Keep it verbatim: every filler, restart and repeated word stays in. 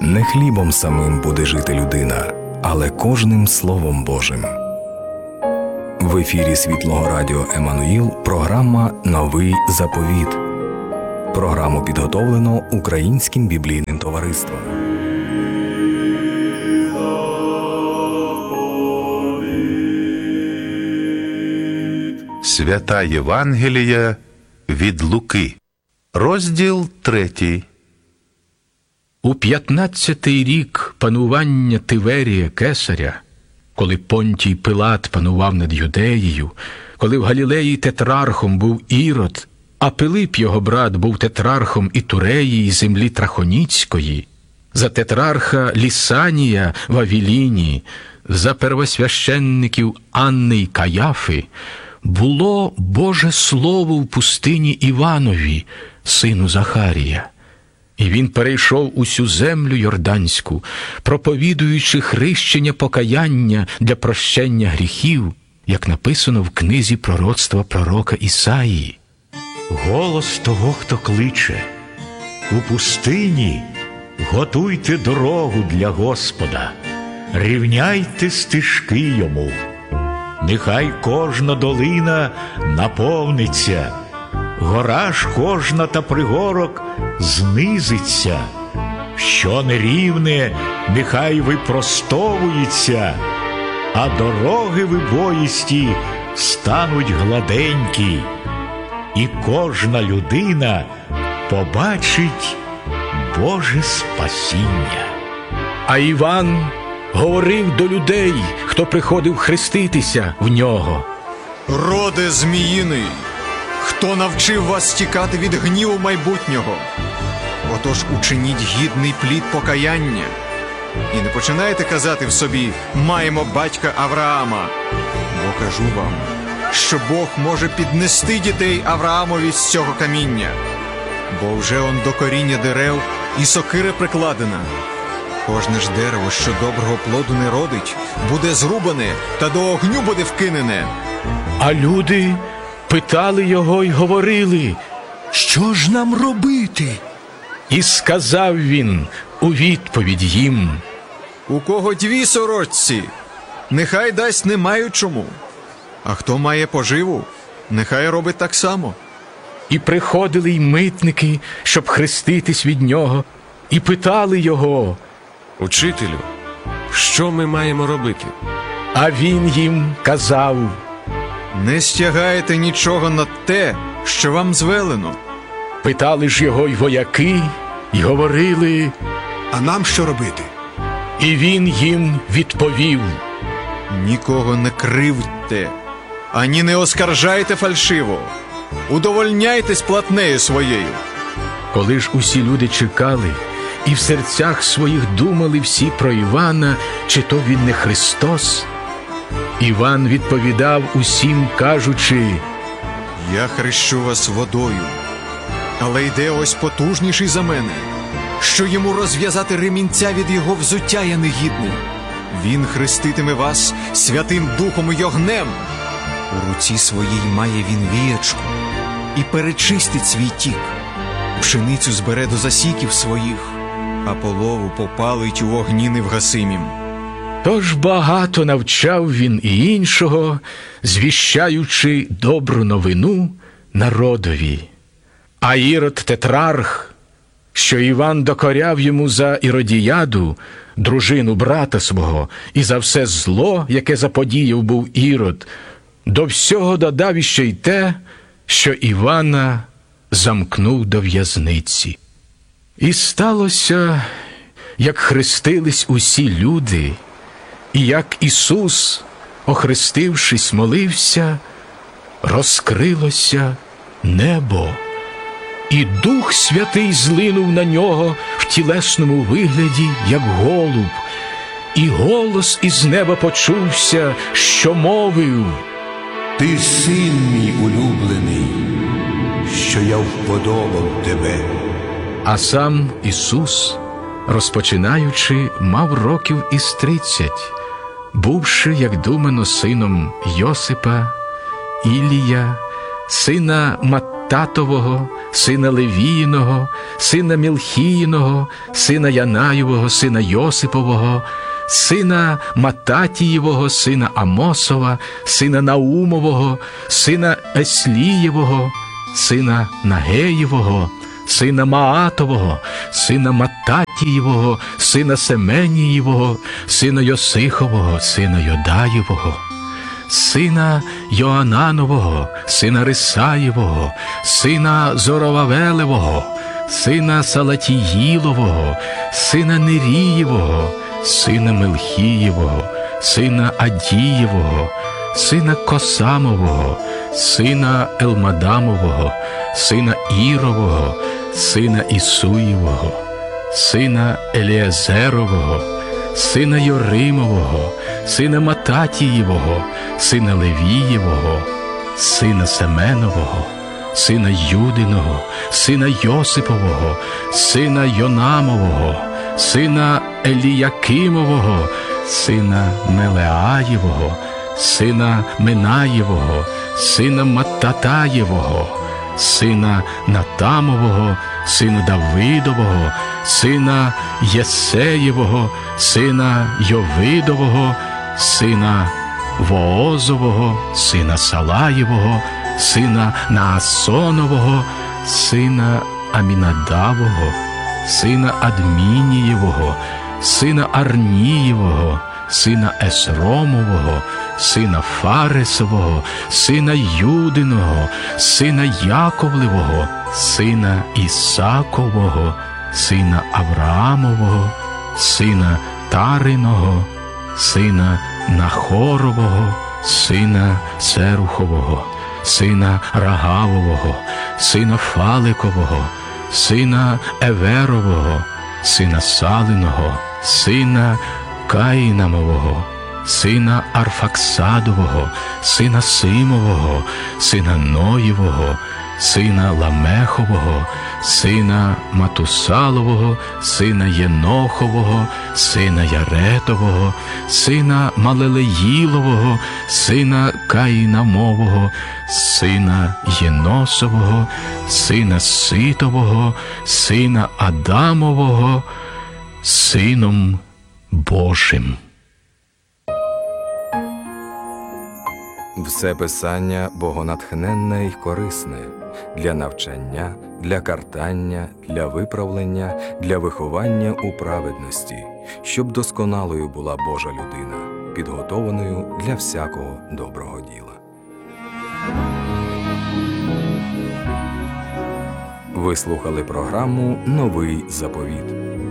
Не хлібом самим буде жити людина, але кожним Словом Божим. В ефірі Світлого Радіо Еммануїл програма «Новий заповіт». Програму підготовлено Українським біблійним товариством. Свята Євангелія від Луки. Розділ третій. У п'ятнадцятий рік панування Тиверія Кесаря, коли Понтій Пилат панував над Юдеєю, коли в Галілеї тетрархом був Ірод, а Пилип, його брат, був тетрархом Ітуреї і землі Трахоніцької, за тетрарха Лісанія в Авіліні, за первосвященників Анни й Каяфи, було Боже Слово в пустині Іванові, сину Захарія. І він перейшов усю землю Йорданську, проповідуючи хрещення покаяння для прощення гріхів, як написано в книзі пророцтва пророка Ісаїї. Голос того, хто кличе: у пустині готуйте дорогу для Господа, рівняйте стежки йому. Нехай кожна долина наповниться, гора ж кожна та пригорок знизиться. Що нерівне, нехай випростовується, а дороги вибоїсті стануть гладенькі, і кожна людина побачить Боже спасіння. А Іван говорив до людей, хто приходив хреститися в нього: «Роде зміїний, хто навчив вас тікати від гніву майбутнього? Отож учиніть гідний плід покаяння. І не починайте казати в собі: маємо батька Авраама. Бо кажу вам, що Бог може піднести дітей Авраамові з цього каміння. Бо вже он до коріння дерев і сокира прикладена. Кожне ж дерево, що доброго плоду не родить, буде зрубане та до огню буде вкинене». А люди питали його й говорили: «Що ж нам робити?» І сказав він у відповідь їм: «У кого дві сорочці, нехай дасть не маючому, а хто має поживу, нехай робить так само». І приходили й митники, щоб хреститись від нього, і питали його: «Учителю, що ми маємо робити?» А він їм казав: «Не стягайте нічого на те, що вам звелено». Питали ж його й вояки, й говорили: «А нам що робити?» І він їм відповів: «Нікого не кривдьте, ані не оскаржайте фальшиво. Удовольняйтесь платнею своєю». Коли ж усі люди чекали, і в серцях своїх думали всі про Івана, чи то він не Христос, Іван відповідав усім, кажучи: «Я хрещу вас водою, але йде ось потужніший за мене, що йому розв'язати ремінця від його взуття я не гідний. Він хреститиме вас Святим Духом і огнем. У руці своїй має він віячку і перечистить свій тік. Пшеницю збере до засіків своїх, а полову попалить у вогні невгасимім». Тож багато навчав він і іншого, звіщаючи добру новину народові. А Ірод тетрарх, що Іван докоряв йому за Іродіяду, дружину брата свого, і за все зло, яке заподіяв був Ірод, до всього додав іще й те, що Івана замкнув до в'язниці. І сталося, як хрестились усі люди, і як Ісус, охрестившись, молився, розкрилося небо, і Дух Святий злинув на нього в тілесному вигляді, як голуб, і голос із неба почувся, що мовив: «Ти син мій улюблений, що я вподобав тебе». А сам Ісус, розпочинаючи, мав років із тридцять, бувши, як думано, сином Йосипа, Ілія, сина Маттея, Мататового, сина Левіїного, сина Мілхіїного, сина Янаєвого, сина Йосипового, сина Мататієвого, сина Амосова, сина Наумового, сина Еслієвого, сина Нагеєвого, сина Маатового, сина Мататієвого, сина Семенієвого, сина Йосихового, сина Йодаєвого, сина Йоананового, сина Рисаєвого, сина Зоровавелевого, сина Салатіїлового, сина Нерієвого, сина Мелхієвого, сина Адієвого, сина Косамового, сина Елмадамового, сина Ірового, сина Ісуєвого, сина Еліезерового, сина Йоримового, сина Мататієвого, сина Левієвого, сина Семенового, сина Юдиного, сина Йосипового, сина Йонамового, сина Еліякимового, сина Мелеаєвого, сина Минаєвого, сина Маттатаєвого, сина Натамового, сина Давидового, сина Єсеєвого, сина Йовидового, сина Воозового, сина Салаєвого, сина Наасонового, сина Амінадавого, сина Адмінієвого, сина Арнієвого, сина Есромового, сина Фаресового, сина Юдиного, сина Яковлевого, сина Ісакового, сина Авраамового, сина Тариного, сина Нахорового, сина Серухового, сина Рагавового, сина Фаликового, сина Еверового, сина Салиного, сина Каїнамового, сина Арфаксадового, сина Симового, сина Ноєвого, сина Ламехового, сина Матусалового, сина Єнохового, сина Яретового, сина Малелеїлового, сина Каїнамового, сина Єносового, сина Ситового, сина Адамового, Сином Божим. Все писання богонатхненне й корисне для навчання, для картання, для виправлення, для виховання у праведності, щоб досконалою була Божа людина, підготованою для всякого доброго діла. Ви слухали програму «Новий заповіт».